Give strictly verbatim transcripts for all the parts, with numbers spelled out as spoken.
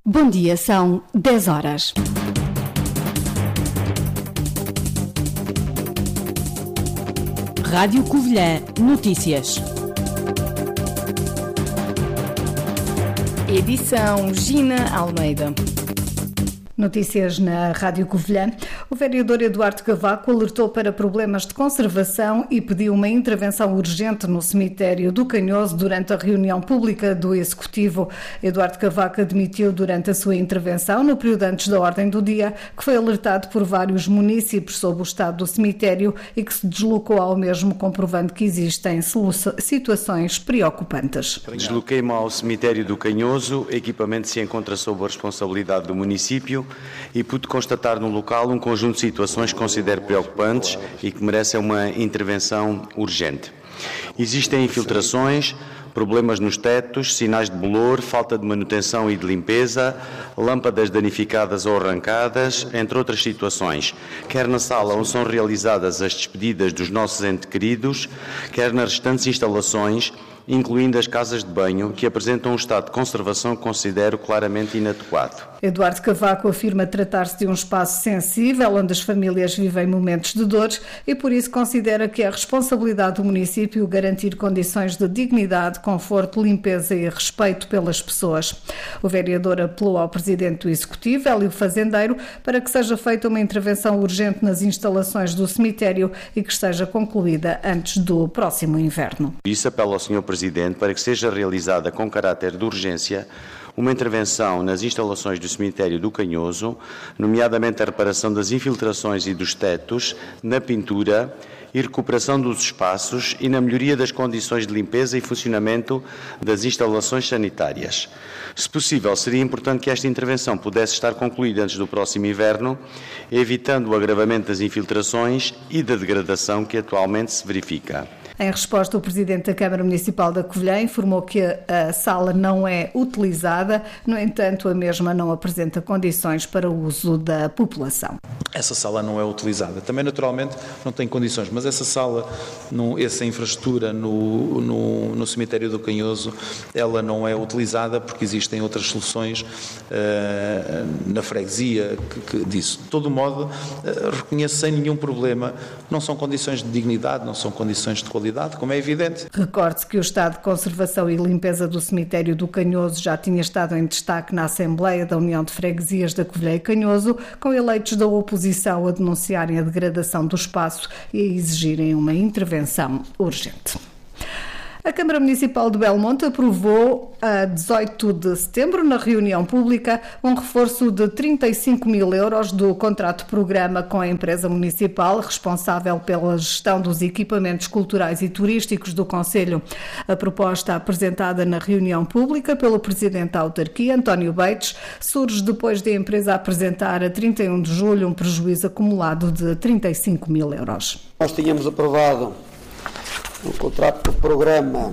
Bom dia, são dez horas. Rádio Covilhã Notícias. Edição Gina Almeida. Notícias na Rádio Covilhã. O vereador Eduardo Cavaco alertou para problemas de conservação e pediu uma intervenção urgente no cemitério do Canhoso durante a reunião pública do Executivo. Eduardo Cavaco admitiu durante a sua intervenção, no período antes da ordem do dia, que foi alertado por vários munícipes sobre o estado do cemitério e que se deslocou ao mesmo, comprovando que existem situações preocupantes. Desloquei-me ao cemitério do Canhoso, o equipamento se encontra sob a responsabilidade do município e pude constatar no local um conjunto de situações que considero preocupantes e que merecem uma intervenção urgente. Existem infiltrações, problemas nos tetos, sinais de bolor, falta de manutenção e de limpeza, lâmpadas danificadas ou arrancadas, entre outras situações, quer na sala onde são realizadas as despedidas dos nossos entes queridos, quer nas restantes instalações, incluindo as casas de banho, que apresentam um estado de conservação que considero claramente inadequado. Eduardo Cavaco afirma tratar-se de um espaço sensível, onde as famílias vivem momentos de dores e por isso considera que é responsabilidade do município garantir condições de dignidade, conforto, limpeza e respeito pelas pessoas. O vereador apelou ao presidente do Executivo, Hélio Fazendeiro, para que seja feita uma intervenção urgente nas instalações do cemitério e que esteja concluída antes do próximo inverno. Isso apelo ao senhor Presidente para que seja realizada com caráter de urgência uma intervenção nas instalações do cemitério do Canhoso, nomeadamente a reparação das infiltrações e dos tetos, na pintura e recuperação dos espaços e na melhoria das condições de limpeza e funcionamento das instalações sanitárias. Se possível, seria importante que esta intervenção pudesse estar concluída antes do próximo inverno, evitando o agravamento das infiltrações e da degradação que atualmente se verifica. Em resposta, o Presidente da Câmara Municipal da Covilhã informou que a sala não é utilizada, no entanto, a mesma não apresenta condições para o uso da população. Essa sala não é utilizada. Também, naturalmente, não tem condições, mas essa sala, no, essa infraestrutura no, no, no cemitério do Canhoso, ela não é utilizada porque existem outras soluções uh, na freguesia que, que, disso. De todo modo, uh, reconheço sem nenhum problema, não são condições de dignidade, não são condições de qualidade, como é evidente. Recorde-se que o estado de conservação e limpeza do cemitério do Canhoso já tinha estado em destaque na Assembleia da União de Freguesias da Covilhã e Canhoso, com eleitos da oposição a denunciarem a degradação do espaço e a exigirem uma intervenção urgente. A Câmara Municipal de Belmonte aprovou a dezoito de setembro, na reunião pública, um reforço de trinta e cinco mil euros do contrato-programa com a empresa municipal responsável pela gestão dos equipamentos culturais e turísticos do concelho. A proposta apresentada na reunião pública pelo Presidente da Autarquia, António Bates, surge depois de a empresa apresentar a trinta e um de julho um prejuízo acumulado de trinta e cinco mil euros. Nós tínhamos aprovado um contrato de programa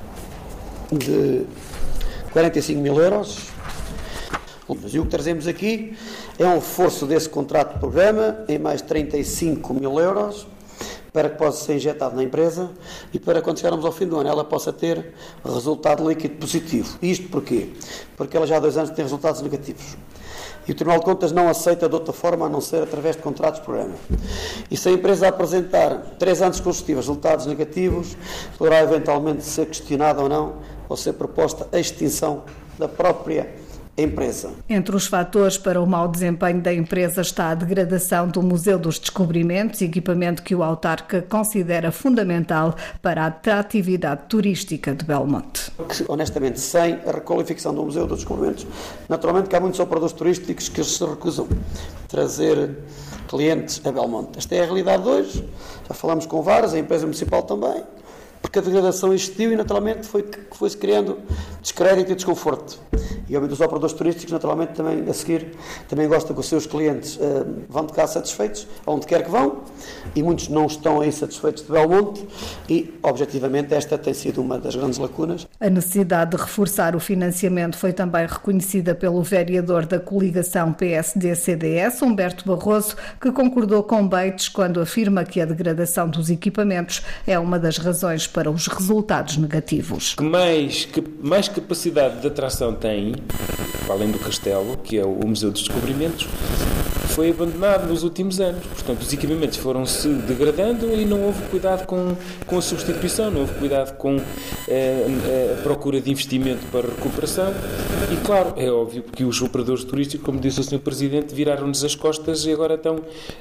de quarenta e cinco mil euros. E o que trazemos aqui é um reforço desse contrato de programa em mais trinta e cinco mil euros para que possa ser injetado na empresa e para quando chegarmos ao fim do ano ela possa ter resultado líquido positivo. Isto porquê? Porque ela já há dois anos tem resultados negativos. E o Tribunal de Contas não aceita de outra forma a não ser através de contratos de programa. E se a empresa apresentar três anos consecutivos resultados negativos, poderá eventualmente ser questionada ou não, ou ser proposta a extinção da própria empresa. Entre os fatores para o mau desempenho da empresa está a degradação do Museu dos Descobrimentos, equipamento que o autarca considera fundamental para a atratividade turística de Belmonte. Honestamente, sem a requalificação do Museu dos Descobrimentos, naturalmente que há muitos operadores turísticos que se recusam a trazer clientes a Belmonte. Esta é a realidade de hoje, já falamos com vários, a empresa municipal também, porque a degradação existiu e naturalmente foi que foi-se criando descrédito e desconforto. E obviamente os operadores turísticos naturalmente também a seguir também gostam que os seus clientes uh, vão de cá satisfeitos, aonde quer que vão, e muitos não estão aí satisfeitos de Belmonte e objetivamente esta tem sido uma das grandes lacunas. A necessidade de reforçar o financiamento foi também reconhecida pelo vereador da coligação P S D C D S, Humberto Barroso, que concordou com Bates quando afirma que a degradação dos equipamentos é uma das razões para os resultados negativos. Que mais, que mais capacidade de atração tem além do castelo, que é o Museu dos Descobrimentos, foi abandonado nos últimos anos. Portanto, os equipamentos foram-se degradando e não houve cuidado com, com a substituição, não houve cuidado com eh, a procura de investimento para recuperação. E, claro, é óbvio que os operadores turísticos, como disse o senhor Presidente, viraram-nos as costas e agora estão,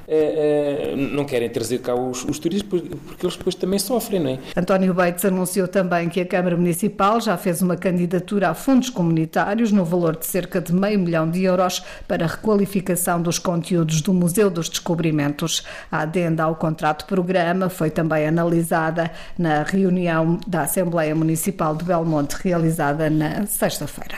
eh, eh, não querem trazer cá os, os turistas porque eles depois também sofrem, não é? António Bates anunciou também que a Câmara Municipal já fez uma candidatura a fundos comunitários no valor de cerca de meio milhão de euros para a requalificação dos conteúdos do Museu dos Descobrimentos. A adenda ao contrato-programa foi também analisada na reunião da Assembleia Municipal de Belmonte, realizada na sexta-feira.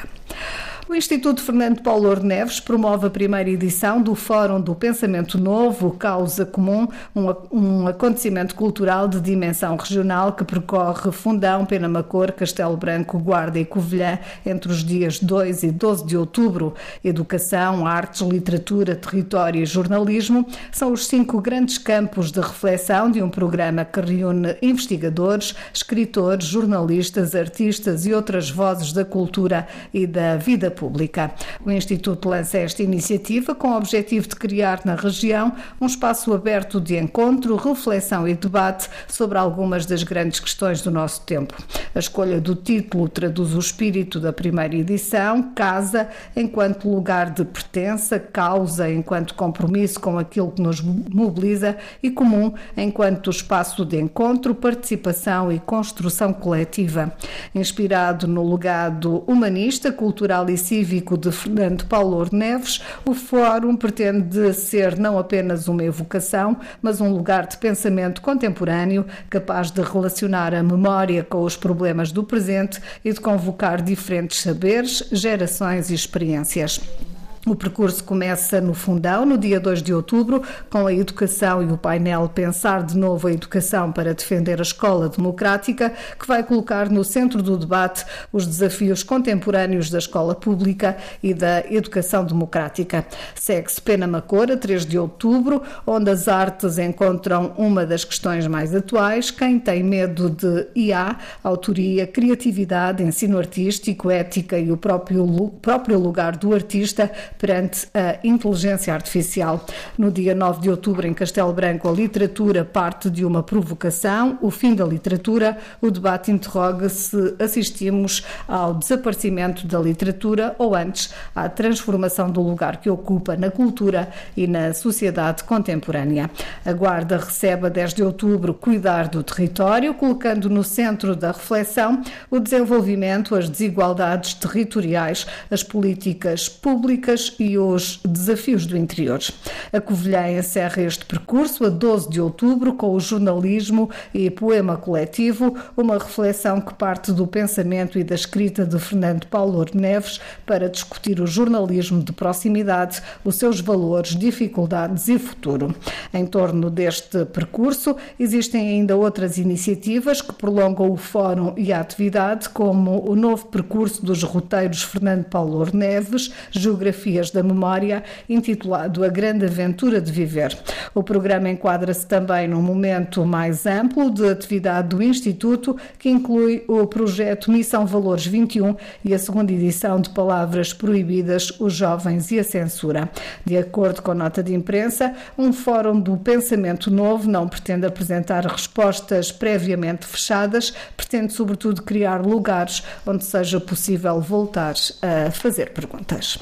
O Instituto Fernando Paulo Neves promove a primeira edição do Fórum do Pensamento Novo, Causa Comum, um, um acontecimento cultural de dimensão regional que percorre Fundão, Penamacor, Castelo Branco, Guarda e Covilhã entre os dias dois e doze de outubro. Educação, artes, literatura, território e jornalismo são os cinco grandes campos de reflexão de um programa que reúne investigadores, escritores, jornalistas, artistas e outras vozes da cultura e da vida pública. O Instituto lança esta iniciativa com o objetivo de criar na região um espaço aberto de encontro, reflexão e debate sobre algumas das grandes questões do nosso tempo. A escolha do título traduz o espírito da primeira edição: casa enquanto lugar de pertença, causa enquanto compromisso com aquilo que nos mobiliza e comum enquanto espaço de encontro, participação e construção coletiva. Inspirado no legado humanista, cultural e cívico de Fernando Paulo Neves, o Fórum pretende ser não apenas uma evocação, mas um lugar de pensamento contemporâneo, capaz de relacionar a memória com os problemas do presente e de convocar diferentes saberes, gerações e experiências. O percurso começa no Fundão, no dia dois de outubro, com a educação e o painel Pensar de Novo a Educação para Defender a Escola Democrática, que vai colocar no centro do debate os desafios contemporâneos da escola pública e da educação democrática. Segue-se Penamacor, a três de outubro, onde as artes encontram uma das questões mais atuais: quem tem medo de I A, autoria, criatividade, ensino artístico, ética e o próprio, próprio lugar do artista perante a inteligência artificial. No dia nove de outubro, em Castelo Branco, a literatura parte de uma provocação, o fim da literatura. O debate interroga se assistimos ao desaparecimento da literatura ou, antes, à transformação do lugar que ocupa na cultura e na sociedade contemporânea. A Guarda recebe a dez de outubro Cuidar do Território, colocando no centro da reflexão o desenvolvimento, as desigualdades territoriais, as políticas públicas e os desafios do interior. A Covilhã encerra este percurso a doze de outubro com o jornalismo e poema coletivo, uma reflexão que parte do pensamento e da escrita de Fernando Paulo Neves para discutir o jornalismo de proximidade, os seus valores, dificuldades e futuro. Em torno deste percurso existem ainda outras iniciativas que prolongam o fórum e a atividade, como o novo percurso dos roteiros Fernando Paulo Neves, Geografia da Memória, intitulado A Grande Aventura de Viver. O programa enquadra-se também num momento mais amplo de atividade do Instituto, que inclui o projeto Missão Valores vinte e um e a segunda edição de Palavras Proibidas, os Jovens e a Censura. De acordo com nota de imprensa, um fórum do pensamento novo não pretende apresentar respostas previamente fechadas, pretende sobretudo criar lugares onde seja possível voltar a fazer perguntas.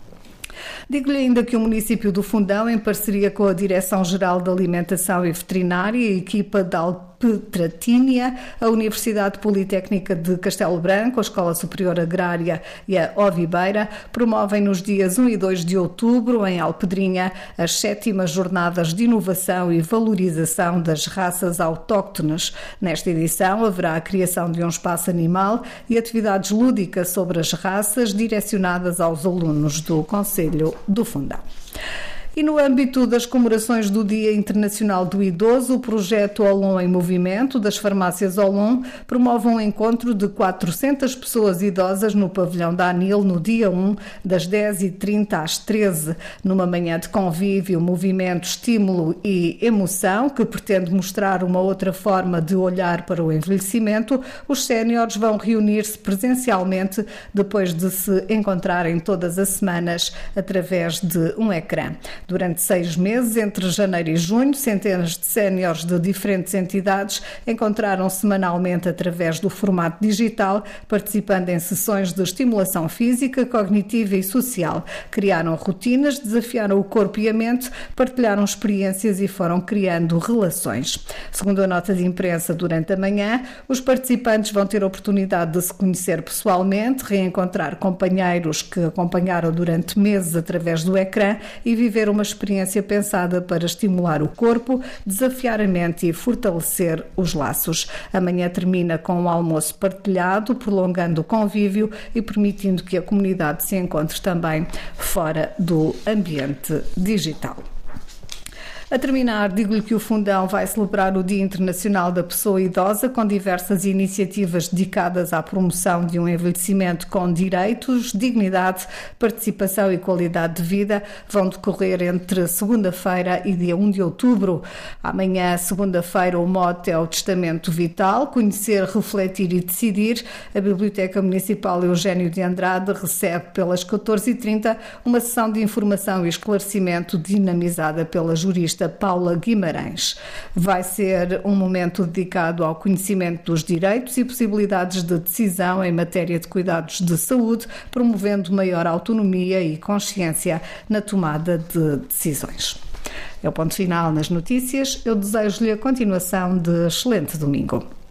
Digo-lhe ainda que o município do Fundão, em parceria com a Direção-Geral de Alimentação e Veterinária e a equipa da Alpetratínia, a Universidade Politécnica de Castelo Branco, a Escola Superior Agrária e a Ovibeira, promovem nos dias um e dois de outubro, em Alpedrinha, as sétimas Jornadas de Inovação e Valorização das Raças Autóctones. Nesta edição haverá a criação de um espaço animal e atividades lúdicas sobre as raças direcionadas aos alunos do Conselho do Fundão. E no âmbito das comemorações do Dia Internacional do Idoso, o projeto Olon em Movimento das farmácias Olon promove um encontro de quatrocentas pessoas idosas no pavilhão da ANIL no dia um, das dez e trinta às treze, numa manhã de convívio, movimento, estímulo e emoção, que pretende mostrar uma outra forma de olhar para o envelhecimento. Os séniores vão reunir-se presencialmente depois de se encontrarem todas as semanas através de um ecrã. Durante seis meses, entre janeiro e junho, centenas de séniores de diferentes entidades encontraram semanalmente através do formato digital, participando em sessões de estimulação física, cognitiva e social. Criaram rotinas, desafiaram o corpo e a mente, partilharam experiências e foram criando relações. Segundo a nota de imprensa, durante a manhã, os participantes vão ter a oportunidade de se conhecer pessoalmente, reencontrar companheiros que acompanharam durante meses através do ecrã e viver uma experiência pensada para estimular o corpo, desafiar a mente e fortalecer os laços. Amanhã termina com um almoço partilhado, prolongando o convívio e permitindo que a comunidade se encontre também fora do ambiente digital. A terminar, digo-lhe que o Fundão vai celebrar o Dia Internacional da Pessoa Idosa com diversas iniciativas dedicadas à promoção de um envelhecimento com direitos, dignidade, participação e qualidade de vida. Vão decorrer entre segunda-feira e dia um de outubro. Amanhã, segunda-feira, o mote é o Testamento Vital, conhecer, refletir e decidir. A Biblioteca Municipal Eugênio de Andrade recebe pelas catorze e trinta uma sessão de informação e esclarecimento dinamizada pela jurista Paula Guimarães. Vai ser um momento dedicado ao conhecimento dos direitos e possibilidades de decisão em matéria de cuidados de saúde, promovendo maior autonomia e consciência na tomada de decisões. É o ponto final nas notícias. Eu desejo-lhe a continuação de excelente domingo.